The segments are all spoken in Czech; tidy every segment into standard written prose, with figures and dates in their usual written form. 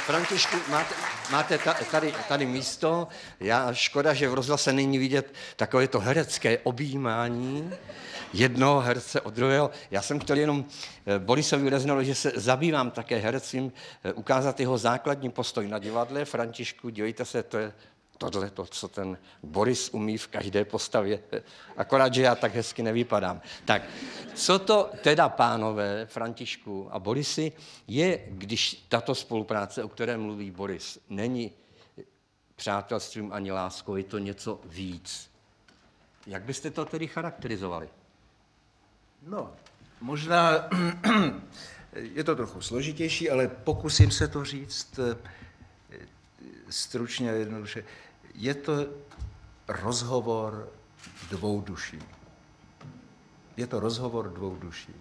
Františku, máte tady místo. Škoda, že v rozhlase není vidět takové to herecké objímání jednoho herce od druhého. Já jsem chtěl jenom Borisovi Reznalovi, že se zabývám také herectvím, ukázat jeho základní postoj na divadle. Františku, dívejte se, to je to, co ten Boris umí v každé postavě. Akorát, že já tak hezky nevypadám. Tak, co to teda, pánové, Františku a Borisi, je, když tato spolupráce, o které mluví Boris, není přátelstvím ani láskou, je to něco víc. Jak byste to tedy charakterizovali? No, možná je to trochu složitější, ale pokusím se to říct stručně a jednoduše. Je to rozhovor dvou duší. Je to rozhovor dvou duší.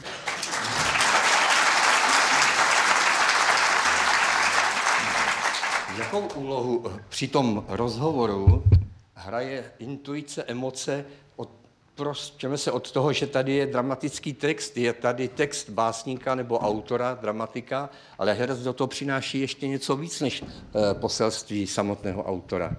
Jakou úlohu při tom rozhovoru hraje intuice, emoce? Odprostěme se od toho, že tady je dramatický text, je tady text básníka nebo autora, dramatika, ale herec do toho přináší ještě něco víc než poselství samotného autora.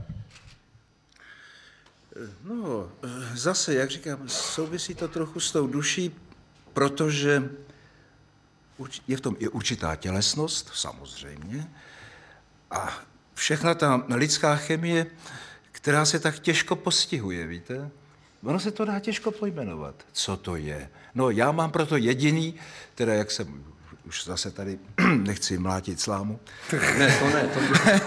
No, zase, jak říkám, souvisí to trochu s tou duší, protože je v tom i určitá tělesnost, samozřejmě, a všechna ta lidská chemie, která se tak těžko postihuje, víte? Ono se to dá těžko pojmenovat, co to je. No, já mám proto jediný, teda jak jsem, už zase tady nechci mlátit slámu. Ne, to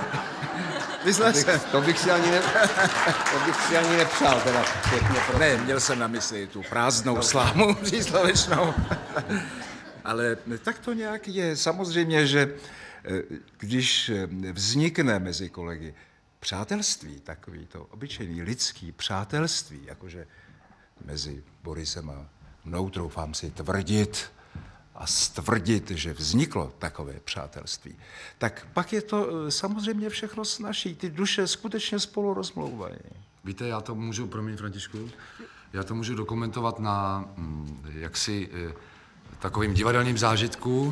bych si ani nepřál, teda pěkně. Ne, měl jsem na mysli tu prázdnou slámu příslovečnou. Ale tak to nějak je. Samozřejmě, že když vznikne mezi kolegy přátelství, takový to obyčejný lidský přátelství, jakože mezi Borisem a mnou, troufám si tvrdit a stvrdit, že vzniklo takové přátelství, tak pak je to samozřejmě všechno snazší. Ty duše skutečně spolu rozmlouvají. Víte, já to můžu, promiň Františku, já to můžu dokumentovat na jaksi takovým divadelním zážitku.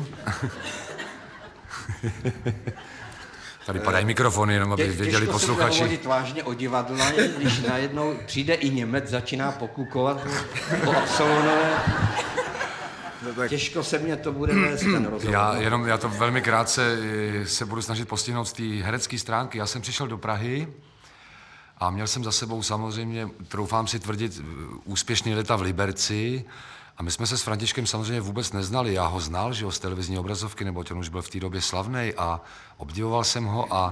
Tady padají mikrofony, jenom aby věděli posluchači. Těžko se bude vážně o divadle, když najednou přijde i Němec, začíná pokukovat o Absolonové. Těžko se mě to bude vést ten rozhovor. Já to velmi krátce se budu snažit postihnout z té herecké stránky. Já jsem přišel do Prahy a měl jsem za sebou samozřejmě, troufám si tvrdit, úspěšný léta v Liberci. A my jsme se s Františkem samozřejmě vůbec neznali. Já ho znal, že jo, z televizní obrazovky, nebo on už byl v té době slavnej a obdivoval jsem ho a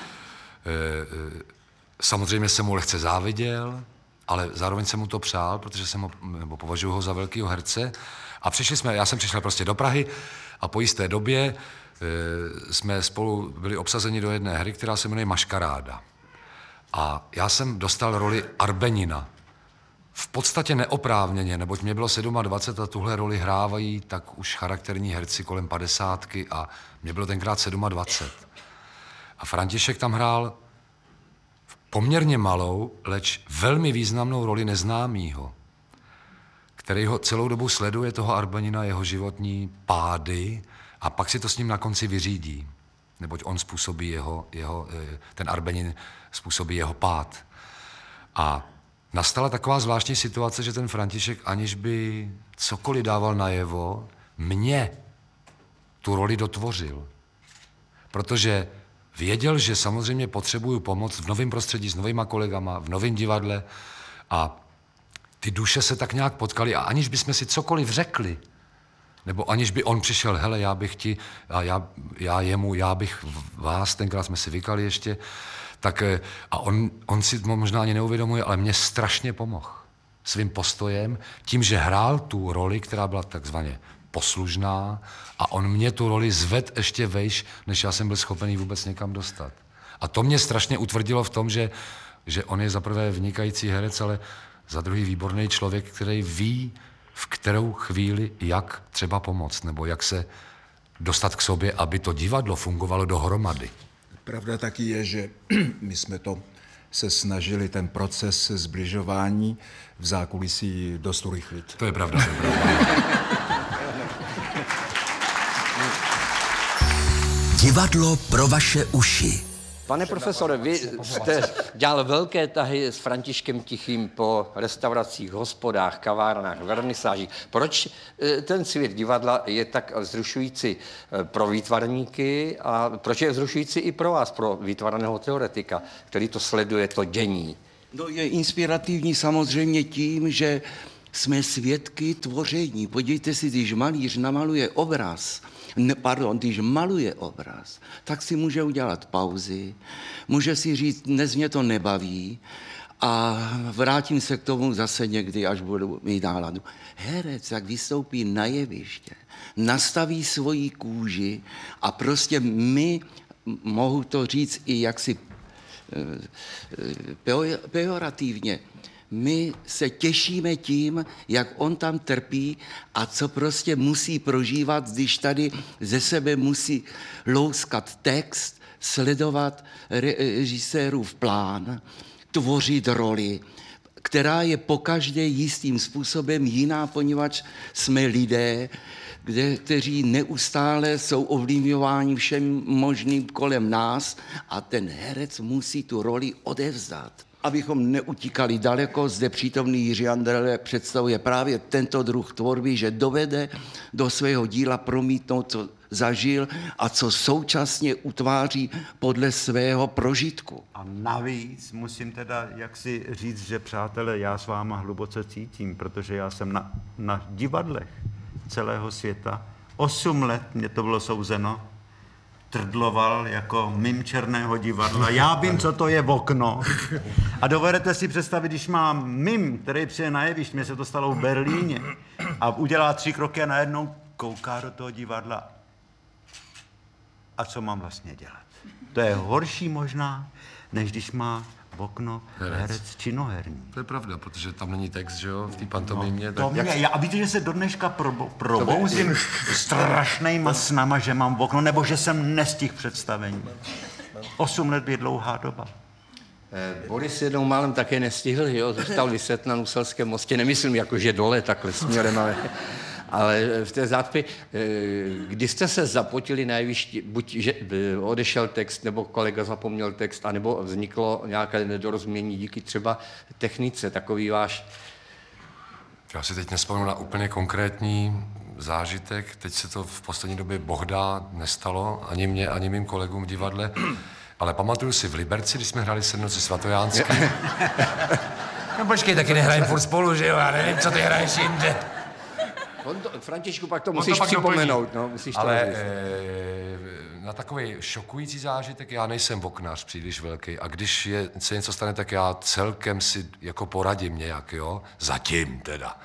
samozřejmě jsem mu lehce záviděl, ale zároveň jsem mu to přál, protože jsem ho, nebo považuji ho za velkýho herce. A já jsem přišel prostě do Prahy a po jisté době jsme spolu byli obsazeni do jedné hry, která se jmenuje Maškaráda. A já jsem dostal roli Arbenina. V podstatě neoprávněně, neboť mě bylo 27 a tuhle roli hrávají tak už charakterní herci kolem 50 a mě bylo tenkrát 27. A František tam hrál poměrně malou, leč velmi významnou roli neznámýho, který ho celou dobu sleduje, toho Arbenina, jeho životní pády a pak si to s ním na konci vyřídí, neboť on způsobí ten Arbenin způsobí jeho pád. A nastala taková zvláštní situace, že ten František, aniž by cokoliv dával najevo, mě tu roli dotvořil. Protože věděl, že samozřejmě potřebuju pomoc v novém prostředí s novýma kolegama, v novém divadle a ty duše se tak nějak potkaly a aniž bychom si cokoliv řekli, nebo aniž by on přišel, hele, já bych ti, a já bych vás, tenkrát jsme si vykali ještě, tak a on si možná ani neuvědomuje, ale mě strašně pomohl svým postojem, tím, že hrál tu roli, která byla takzvaně poslužná a on mě tu roli zvedl ještě vejš, než já jsem byl schopený vůbec někam dostat. A to mě strašně utvrdilo v tom, že on je za prvé vynikající herec, ale za druhý výborný člověk, který ví, v kterou chvíli jak třeba pomoct, nebo jak se dostat k sobě, aby to divadlo fungovalo dohromady. Pravda taky je, že my jsme se snažili ten proces zbližování v zákulisí dost urychlit. To je pravda, to je pravda. Divadlo pro vaše uši. Pane profesore, vy jste dělal velké tahy s Františkem Tichým po restauracích, hospodách, kavárnách, vernisážích. Proč ten svět divadla je tak vzrušující pro výtvarníky a proč je vzrušující i pro vás, pro výtvarného teoretika, který to sleduje, to dění? No, je inspirativní samozřejmě tím, že jsme svědky tvoření. Podívejte si, když malíř namaluje obraz, když maluje obraz, tak si může udělat pauzy, může si říct, dnes mě to nebaví a vrátím se k tomu zase někdy, až budu mít náladu. Herec, jak vystoupí na jeviště, nastaví svoji kůži a prostě mohu to říct i jaksi pejorativně, my se těšíme tím, jak on tam trpí a co prostě musí prožívat, když tady ze sebe musí louskat text, sledovat režisérův plán, tvořit roli, která je pokaždé jistým způsobem jiná, poněvadž jsme lidé, kteří neustále jsou ovlivňováni všem možným kolem nás a ten herec musí tu roli odevzdat. Abychom neutíkali daleko, zde přítomný Jiří Anderle představuje právě tento druh tvorby, že dovede do svého díla promítnout, co zažil a co současně utváří podle svého prožitku. A navíc musím teda jaksi říct, že přátelé, já s váma hluboce cítím, protože já jsem na divadlech celého světa 8 let, mě to bylo souzeno, trdloval jako mim černého divadla. Já vím, co to je v okno. A dovedete si představit, když mám mim, který přijde na jeviště, mě se to stalo v Berlíně, a udělá 3 kroky a najednou kouká do toho divadla. A co mám vlastně dělat? To je horší možná, než když má v okno herec činoherní. To je pravda, protože tam není text, že jo, v té pantomimě. No, a víte, že se do dneška probouzím strašnýma snama, že mám v okno, nebo že jsem nestihl představení. 8 let je dlouhá doba. Boris jednou málem také nestihl, jo, zůstal vyset na Nuselském mostě, nemyslím jako, že dole takhle směrem, ale v té zácpě, kdy jste se zapotili na jevišti, buď že odešel text, nebo kolega zapomněl text, anebo vzniklo nějaké nedorozumění díky třeba technice, takový váš... Já si teď nespomenu na úplně konkrétní zážitek, teď se to v poslední době bohdá nestalo, ani mě, ani mým kolegům v divadle, ale pamatuju si v Liberci, když jsme hráli Sednoci svatojánský. No počkej, taky nehrajeme furt spolu, že jo, já nevím, co ty hraješ jinde. Františku, pak to musíš připomenout. No, musíš ale na takový šokující zážitek, já nejsem oknář příliš velký a když se něco stane, tak já celkem si jako poradím nějak, jo, zatím teda.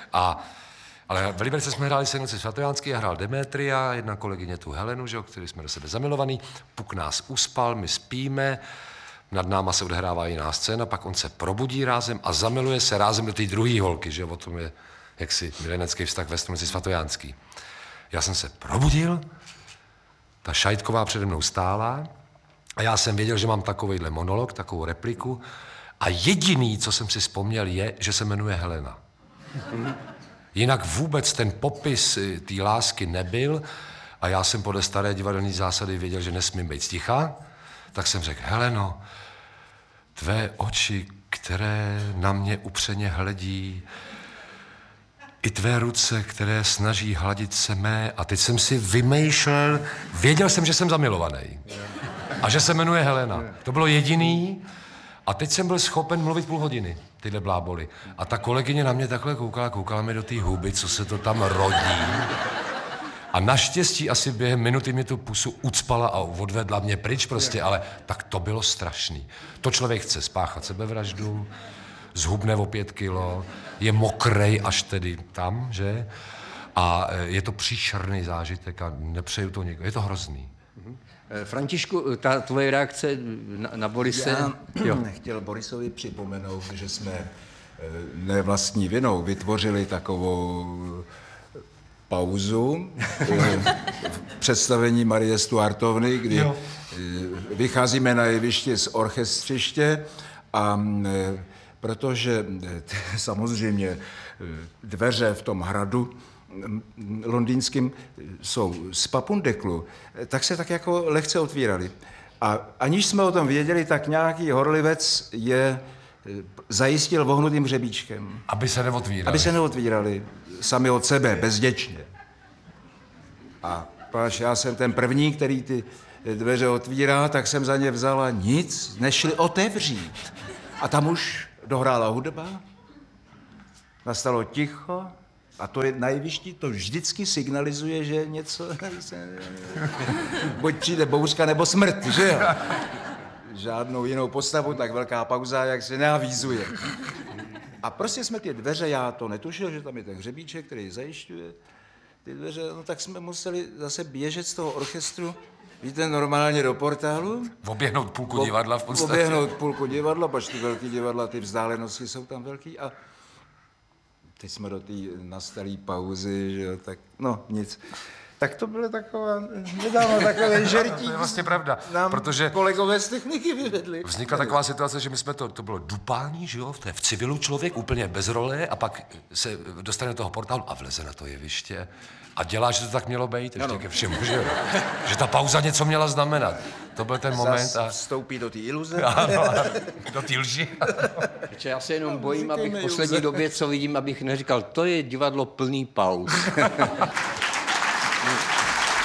Ale v Liberci jsme hráli Sednoci svatojánský, já hrál Demetria, jedna kolegyně tu Helenu, že jo, který jsme do sebe zamilovaný, Puk nás uspal, my spíme, nad náma se odehrává jiná scéna, pak on se probudí rázem a zamiluje se rázem do té druhé holky, že jo, o tom je jaksi milenecký vztah ve Sednoci svatojánský. Já jsem se probudil, ta Šajtková přede mnou stála a já jsem věděl, že mám takovejhle monolog, takovou repliku a jediný, co jsem si vzpomněl, je, že se jmenuje Helena. Jinak vůbec ten popis té lásky nebyl a já jsem podle staré divadelní zásady věděl, že nesmím být sticha, tak jsem řekl, Heleno, tvé oči, které na mě upřeně hledí, i tvé ruce, které snaží hladit se mé, a teď jsem si vymýšlel, věděl jsem, že jsem zamilovaný a že se jmenuje Helena. To bylo jediný a teď jsem byl schopen mluvit půl hodiny, tyhle bláboli. A ta kolegyně na mě takhle koukala mi do té huby, co se to tam rodí. A naštěstí asi během minuty mě tu pusu ucpala a odvedla mě pryč prostě, ale tak to bylo strašný. To člověk chce spáchat sebevraždu, zhubne o 5 kilo, je mokrej až tedy tam, že? A je to příšerný zážitek a nepřeju to nikomu. Je to hrozný. Františku, ta tvoje reakce na Borise? Já chtěl Borisovi připomenout, že jsme ne vlastní vinou vytvořili takovou pauzu v představení Marie Stuartovny, kdy vycházíme na jeviště z orchestřiště a protože samozřejmě dveře v tom hradu londýnským jsou z Papundeklu, tak se tak jako lehce otvírali. A aniž jsme o tom věděli, tak nějaký horlivec je zajistil vohnutým hřebíčkem. Aby se neotvírali. Aby se neotvírali sami od sebe, bezděčně. A páč, já jsem ten první, který ty dveře otvírá, tak jsem za ně vzal a nic, nešli otevřít. A tam už dohrála hudba, nastalo ticho a to je nejvyšší, to vždycky signalizuje, že něco... Buď přijde bouřka nebo smrt, že jo? Žádnou jinou postavu, tak velká pauza, jak se neavízuje. A prostě jsme ty dveře, já to netušil, že tam je ten hřebíček, který zajišťuje ty dveře, no tak jsme museli zase běžet z toho orchestru, víte, normálně do portálu. Oběhnout půlku divadla v podstatě. Oběhnout půlku divadla, pač ty velký divadla, ty vzdálenosti jsou tam velký a teď jsme do té nastalé pauzy, že jo, tak no nic. Tak to bylo nedávno takové žertí. To je vlastně pravda, Nám protože kolegové z techniky vyvedli. vznikla taková situace, že my jsme to bylo dupání, že jo, to je v civilu člověk, úplně bez role a pak se dostane do toho portálu a vleze na to jeviště a dělá, že to tak mělo být, ještě ke všemu, že jo. Že ta pauza něco měla znamenat. To byl ten moment a... Vstoupí do té iluze. Ano, do té lži. Já se jenom bojím, abych v poslední době, co vidím, abych neříkal, to je divadlo plný pauz.